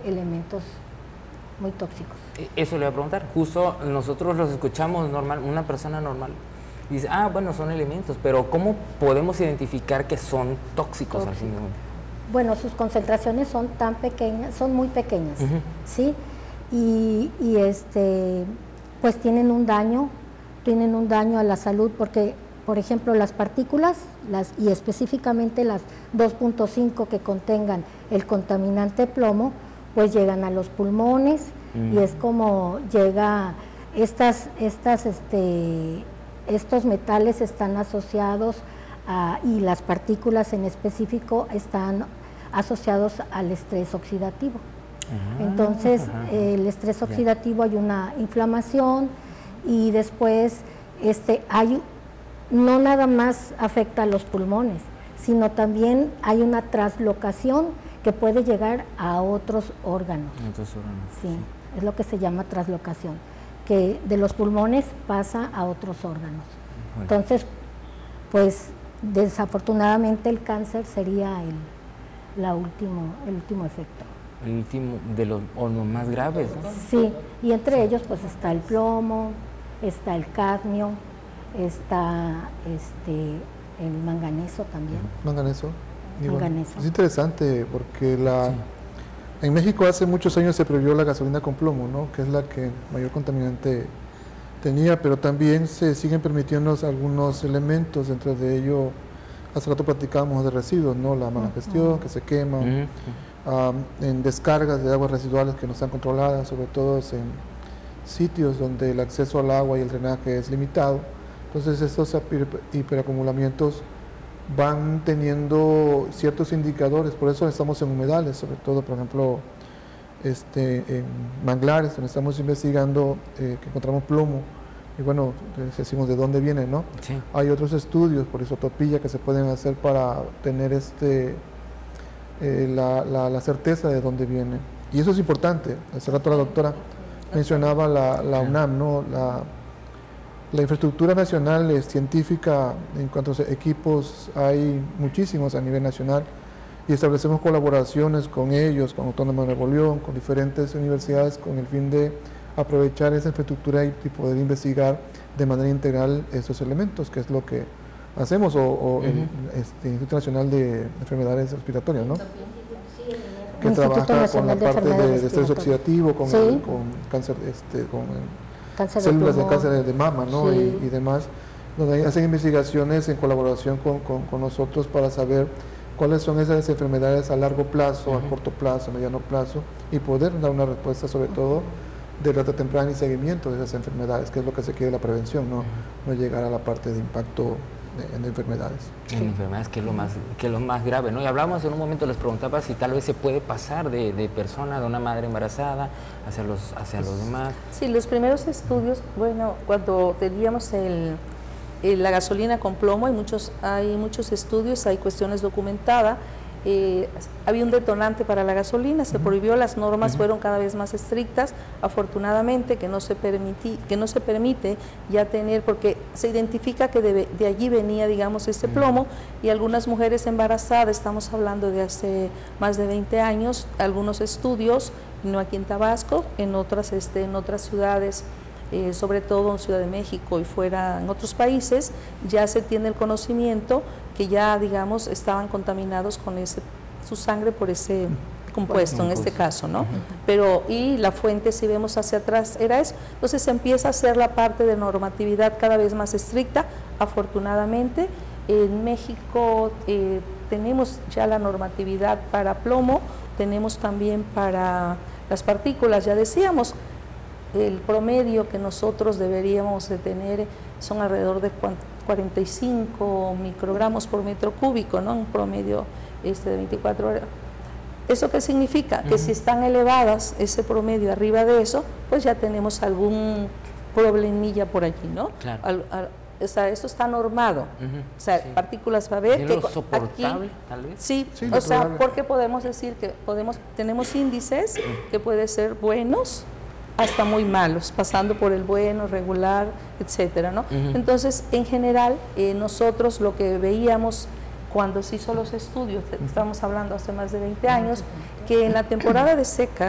elementos muy tóxicos. Eso le voy a preguntar. Justo nosotros los escuchamos normal, una persona normal dice, bueno, son elementos, pero ¿cómo podemos identificar que son tóxicos al fin de cuentas? Bueno, sus concentraciones son tan pequeñas, son muy pequeñas, ¿sí? Y pues tienen un daño a la salud porque, por ejemplo, las partículas, y específicamente las 2.5 que contengan el contaminante plomo, pues llegan a los pulmones y es como llega, estos metales están asociados y las partículas en específico están asociados al estrés oxidativo. Entonces, el estrés oxidativo, hay una inflamación y después no nada más afecta a los pulmones, sino también hay una traslocación que puede llegar a otros órganos. Sí, es lo que se llama traslocación, que de los pulmones pasa a otros órganos. Entonces, pues desafortunadamente el cáncer sería el último efecto. El último de los más graves, ¿no? Sí, y entre ellos pues está el plomo, está el cadmio, está el manganeso también. Manganeso. Manganeso. Es interesante porque en México hace muchos años se prohibió la gasolina con plomo, ¿no? Que es la que mayor contaminante tenía, pero también se siguen permitiendo algunos elementos, dentro de ello, hace rato platicábamos de residuos, ¿no? La mala gestión, que se quema, en descargas de aguas residuales que no están controladas, sobre todo en sitios donde el acceso al agua y el drenaje es limitado. Entonces estos hiperacumulamientos van teniendo ciertos indicadores, por eso estamos en humedales, sobre todo, por ejemplo, en manglares, donde estamos investigando que encontramos plomo, y bueno, decimos de dónde viene, ¿no? Sí. Hay otros estudios por isotopía que se pueden hacer para tener la certeza de dónde viene, y eso es importante. Hace rato la doctora mencionaba la UNAM, ¿no? La infraestructura nacional científica en cuanto a equipos hay muchísimos a nivel nacional, y establecemos colaboraciones con ellos, con Autónoma de Nuevo León, con diferentes universidades, con el fin de aprovechar esa infraestructura y poder investigar de manera integral esos elementos, que es lo que hacemos, el Instituto Nacional de Enfermedades Respiratorias, ¿no? Que trabaja con la parte de estrés oxidativo, con cáncer, células de cáncer de mama, ¿no? Sí. y demás, donde hacen investigaciones en colaboración con nosotros para saber cuáles son esas enfermedades a largo plazo, a corto plazo, a mediano plazo, y poder dar una respuesta sobre todo de alerta temprana y seguimiento de esas enfermedades, que es lo que se quiere, la prevención, no llegar a la parte de impacto en enfermedades. En enfermedades, que es lo más grave, ¿no? Y hablábamos en un momento, les preguntaba si tal vez se puede pasar de persona, de una madre embarazada, hacia los demás. Sí, los primeros estudios, bueno, cuando teníamos la gasolina con plomo, hay muchos estudios, hay cuestiones documentadas. Había un detonante para la gasolina, se prohibió, las normas fueron cada vez más estrictas, afortunadamente que no se permite ya tener, porque se identifica que de allí venía, digamos, este plomo, y algunas mujeres embarazadas, estamos hablando de hace más de 20 años, algunos estudios, no aquí en Tabasco, en otras ciudades, sobre todo en Ciudad de México y fuera en otros países, ya se tiene el conocimiento que ya, digamos, estaban contaminados con su sangre por ese compuesto, en este caso, ¿no? Pero, y la fuente, si vemos hacia atrás, era eso. Entonces se empieza a hacer la parte de normatividad cada vez más estricta, afortunadamente. En México tenemos ya la normatividad para plomo, tenemos también para las partículas, ya decíamos. El promedio que nosotros deberíamos de tener son alrededor de 45 microgramos por metro cúbico, ¿no? Un promedio de 24 horas. ¿Eso qué significa? Que si están elevadas ese promedio arriba de eso, pues ya tenemos algún problemilla por allí, ¿no? Claro. O sea, esto está normado. O sea, partículas va a haber que soportable, aquí, tal vez. Sí, o sea, porque podemos decir que tenemos índices que pueden ser buenos hasta muy malos, pasando por el bueno, regular, etcétera, ¿no? Entonces, en general, nosotros lo que veíamos cuando se hizo los estudios, estamos hablando hace más de 20 años, que en la temporada de seca